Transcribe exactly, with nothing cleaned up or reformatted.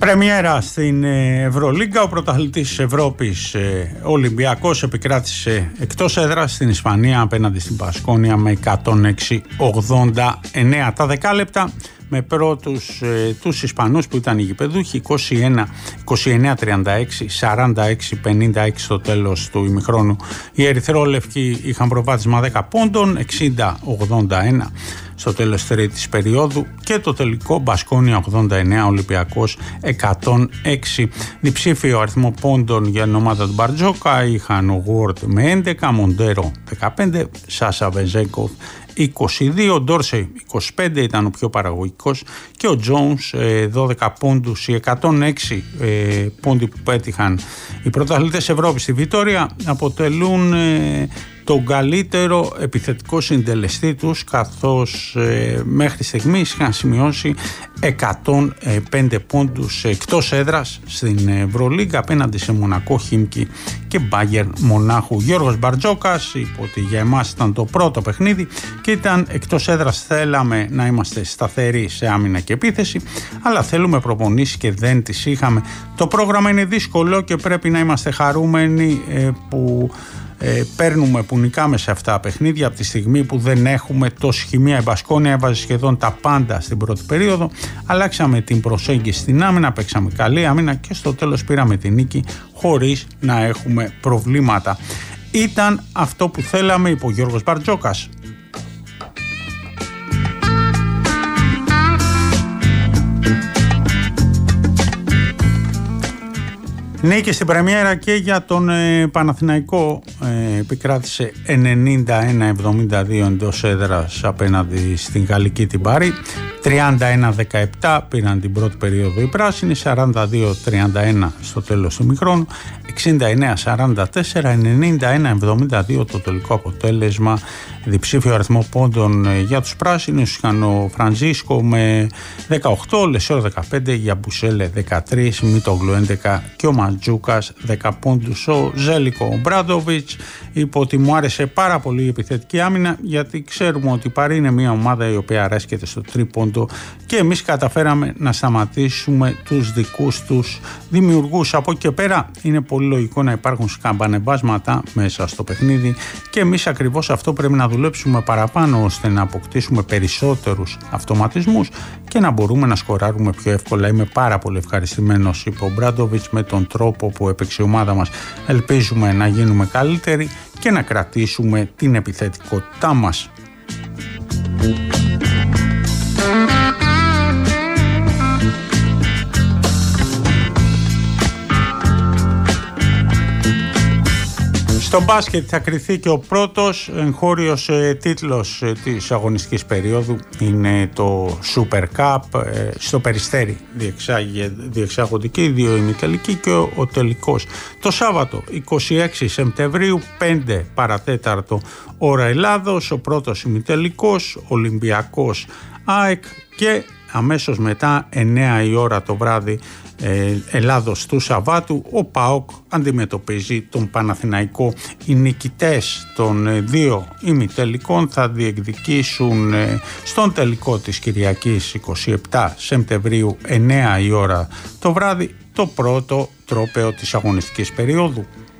Πρεμιέρα στην Ευρωλίγκα. Ο πρωταθλητής της Ευρώπης, ο Ολυμπιακός, επικράτησε εκτός έδρας στην Ισπανία απέναντι στην Μπασκόνια με εκατόν έξι ογδόντα εννέα. Τα δεκάλεπτα με πρώτους ε, τους Ισπανούς που ήταν οι γηπεδούχοι, είκοσι ένα, είκοσι εννέα τριάντα έξι, σαράντα έξι πενήντα έξι στο τέλος του ημιχρόνου. Οι ερυθρόλευκοι είχαν προβάδισμα δέκα πόντων, εξήντα ογδόντα ένα στο τέλος της τρίτης περίοδου, και το τελικό Μπασκόνια ογδόντα εννέα, Ολυμπιακός εκατόν έξι. Διψήφιο αριθμό πόντων για την ομάδα του Μπαρτζόκα είχαν ο Γουόρτ με έντεκα, Μοντέρο δεκαπέντε, Σάσα Βεζέκοφ είκοσι δύο, Ντόρσεϊ είκοσι πέντε ήταν ο πιο παραγωγικός, και ο Τζόουνς δώδεκα πόντους. Οι εκατόν έξι ε, πόντοι που πέτυχαν οι πρωταθλητές Ευρώπης στη Βιτόρια αποτελούν ε, τον καλύτερο επιθετικό συντελεστή τους, καθώς ε, μέχρι στιγμής είχαν σημειώσει εκατόν πέντε πόντους εκτός έδρας στην Ευρωλίγκα απέναντι σε Μονακό, Χίμκι και Μπάγερν Μονάχου. Γιώργος Μπαρτζόκας είπε ότι για εμάς ήταν το πρώτο παιχνίδι και ήταν εκτός έδρας. Θέλαμε να είμαστε σταθεροί σε άμυνα και επίθεση, αλλά θέλουμε προπονήσεις και δεν τις είχαμε. Το πρόγραμμα είναι δύσκολο και πρέπει να είμαστε χαρούμενοι ε, που Ε, παίρνουμε, που νικάμε σε αυτά τα παιχνίδια από τη στιγμή που δεν έχουμε τόση χημεία. Η Μπασκόνια έβαζε σχεδόν τα πάντα στην πρώτη περίοδο. Αλλάξαμε την προσέγγιση στην άμυνα, παίξαμε καλή άμυνα και στο τέλος πήραμε την νίκη χωρίς να έχουμε προβλήματα. Ήταν αυτό που θέλαμε, είπε ο Γιώργος Μπαρτζόκας. Νίκη στην πρεμιέρα και για τον ε, Παναθηναϊκό. ε, επικράτησε ενενήντα ένα εβδομήντα δύο εντός έδρας απέναντι στην γαλλική την Πάρη. τριάντα ένα δεκαεπτά πήραν την πρώτη περίοδο οι πράσινοι, σαράντα δύο τριάντα ένα στο τέλος του ημιχρόνου, εξήντα εννέα σαράντα τέσσερα, ενενήντα ένα εβδομήντα δύο το τελικό αποτέλεσμα. Διψήφιο αριθμό πόντων για τους πράσινους είχαν ο Φραντζίσκο με δεκαοκτώ, Λεσόρ δεκαπέντε, Γιαμπουσέλε δεκατρία, Μίτογλου έντεκα και ο Μαντζούκας δέκα πόντους. Ο Ζέλικο ο Μπράντοβιτς είπε ότι μου άρεσε πάρα πολύ η επιθετική άμυνα, γιατί ξέρουμε ότι η Πάρη είναι μια ομάδα η οποία αρέσκεται στο τρίποντο και εμείς καταφέραμε να σταματήσουμε τους δικούς τους δημιουργούς. Από εκεί και πέρα είναι πολύ λογικό να υπάρχουν σκαμπανεβάσματα μέσα στο παιχνίδι και εμείς ακριβώς αυτό πρέπει να δουλέψουμε παραπάνω, ώστε να αποκτήσουμε περισσότερους αυτοματισμούς και να μπορούμε να σκοράρουμε πιο εύκολα. Είμαι πάρα πολύ ευχαριστημένος, είπε ο Μπράντοβιτς, με τον τρόπο που έπαιξε η ομάδα μας. Ελπίζουμε να γίνουμε καλύτεροι και να κρατήσουμε την επιθετικότητά μας. Στο μπάσκετ θα κριθεί και ο πρώτος εγχώριος ε, τίτλος ε, της αγωνιστικής περίοδου. Είναι το Super Cup. Ε, στο Περιστέρι διεξάγονται και οι δύο ημιτελικοί και ο, ο τελικός. Το Σάββατο είκοσι έξι Σεπτεμβρίου, πέντε παρατέταρτο ώρα Ελλάδος, ο πρώτος ημιτελικός, Ολυμπιακός ΑΕΚ, και αμέσως μετά εννέα η ώρα το βράδυ Ελλάδος του Σαββάτου, ο ΠΑΟΚ αντιμετωπίζει τον Παναθηναϊκό. Οι νικητές των δύο ημιτελικών θα διεκδικήσουν στον τελικό της Κυριακής είκοσι επτά Σεπτεμβρίου, εννέα η ώρα το βράδυ, το πρώτο τρόπαιο της αγωνιστικής περίοδου.